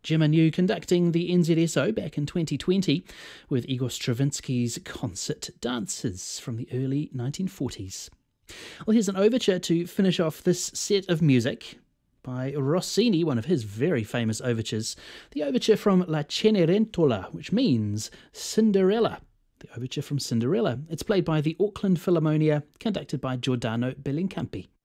Jim Anu conducting the NZSO back in 2020 with Igor Stravinsky's concert dances from the early 1940s. Well, here's an overture to finish off this set of music by Rossini, one of his very famous overtures, the overture from La Cenerentola, which means Cinderella. The overture from Cinderella. It's played by the Auckland Philharmonia, conducted by Giordano Bellincampi.